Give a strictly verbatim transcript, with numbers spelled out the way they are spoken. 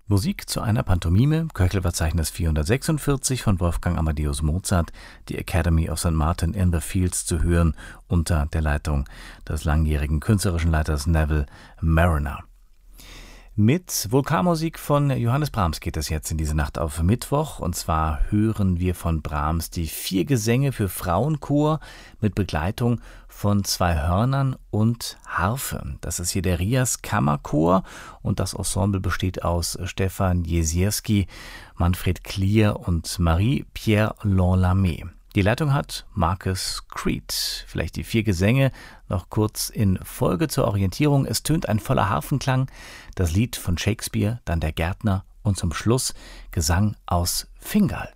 Musik zu einer Pantomime, Köchelverzeichnis vierhundertsechsundvierzig von Wolfgang Amadeus Mozart, die Academy of Sankt Martin in the Fields zu hören, unter der Leitung des langjährigen künstlerischen Leiters Neville Marriner. Mit Vokalmusik von Johannes Brahms geht es jetzt in diese Nacht auf Mittwoch. Und zwar hören wir von Brahms die vier Gesänge für Frauenchor mit Begleitung von zwei Hörnern und Harfe. Das ist hier der Rias Kammerchor und das Ensemble besteht aus Stefan Jesierski, Manfred Klier und Marie-Pierre Lanlamé. Die Leitung hat Marcus Creed. Vielleicht die vier Gesänge noch kurz in Folge zur Orientierung. Es tönt ein voller Harfenklang, das Lied von Shakespeare, dann der Gärtner und zum Schluss Gesang aus Fingal.